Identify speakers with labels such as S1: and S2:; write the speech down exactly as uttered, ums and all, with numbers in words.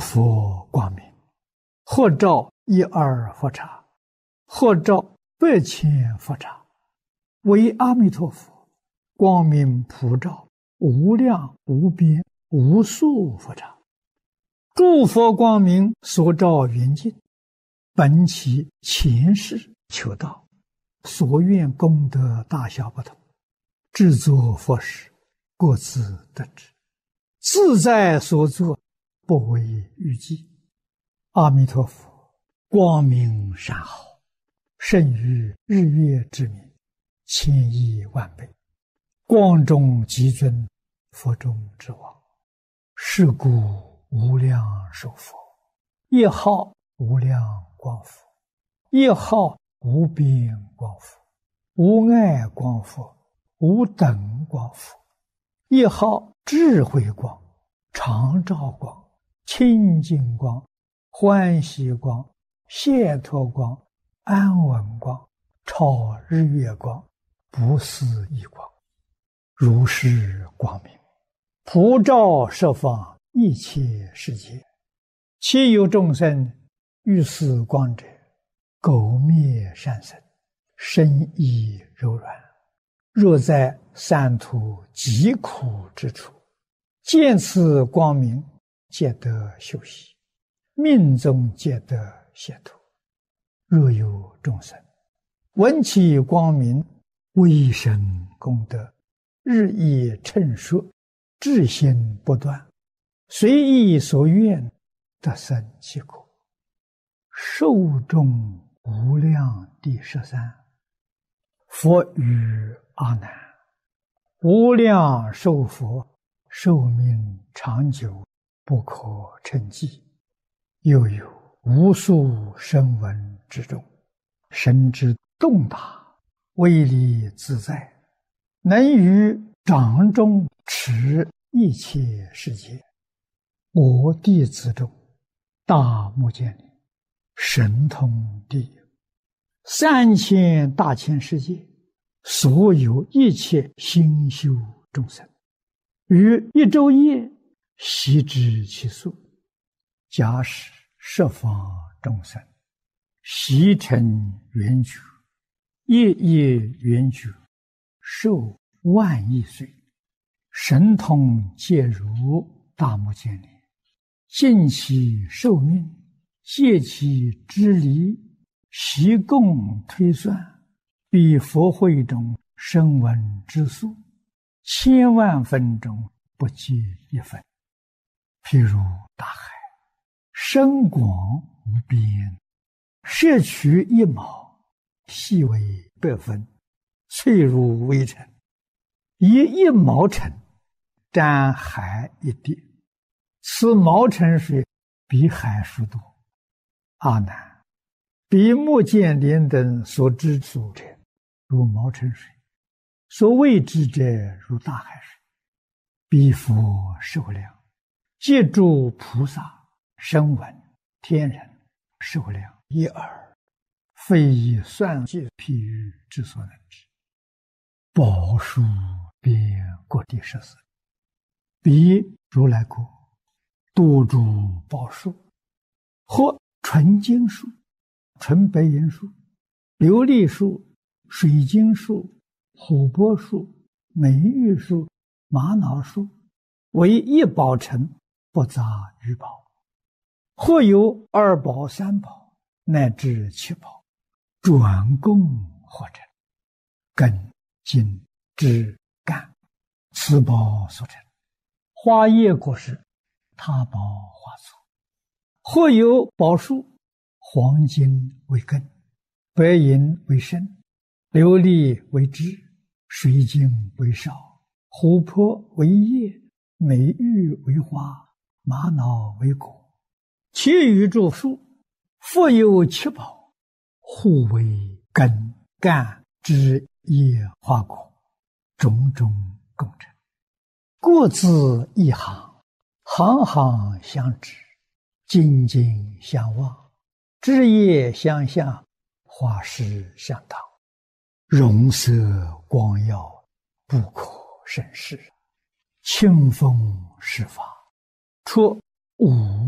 S1: 佛光明，或照一二佛刹，或照百千佛刹，为阿弥陀佛光明普照无量无边无数佛刹。诸佛光明所照圆净，本其前世求道，所愿功德大小不同，制作佛事各自得知，自在所作，不为预计。阿弥陀佛光明善好，胜于日月之明，千亿万倍，光中极尊，佛中之王。是故无量寿佛，一号无量光佛，一号无边光佛，无碍光佛，无等光佛，一号智慧光、常照光、清净光、欢喜光、解脱光、安稳光、超日月光、不思议光。如是光明普照十方一切世界，其有众生遇此光者，苟灭善生，身意柔软。若在三途极苦之处，见此光明，皆得休息，命中皆得解脱。若有众生闻其光明，微生功德，日益称说，至心不断，随意所愿，得生其果。寿终无量第十三。佛语阿难：无量寿佛，寿命长久，不可称计。又有无数声闻之中，神之动大，威力自在，能于掌中持一切世界。我弟子中，大目犍连神通第一，三千大千世界所有一切心修众生，于一昼夜悉知其数。假使十方众生悉成圆觉，夜夜圆觉，寿万亿岁，神通皆如大目犍连，尽其寿命，借其之离，习共推算，比佛会中声闻之数，千万分中不及一分。譬如大海，深广无边，摄取一毛，细为百分，脆如微尘，以一毛尘沾海一滴，此毛尘水比海数多。阿难，比目犍连等所知数者，如毛尘水；所未知者，如大海水。彼佛寿量，借诸菩萨、声闻、天人寿量一耳，非以算计譬喻之所能知。宝树遍各地十四，彼如来国多诸宝树，或纯金树、纯白银树、琉璃树、水晶树、琥珀树、美玉树、玛瑙树，为一宝城，不杂于宝。或有二宝、三宝，乃至七宝，转供或成，根、茎、枝、干，此宝所成。花叶果实，他宝花簇。或有宝树，黄金为根，白银为身，琉璃为枝，水晶为少，琥珀为叶，美玉为花，玛瑙为果。其余诸树，复有七宝，互为根、干、枝、叶、花果，种种共成，各自一行，行行相知，紧紧相望，枝叶相向，花实相当，容色光耀，不可胜视。清风是法，出无